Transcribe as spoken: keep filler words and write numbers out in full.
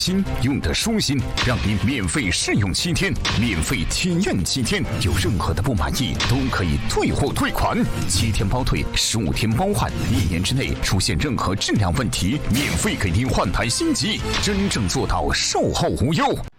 心用的舒心，让您免费试用七天，免费体验七天，有任何的不满意都可以退货退款，七天包退，十五天包换，一年之内出现任何质量问题，免费给您换台新机，真正做到售后无忧。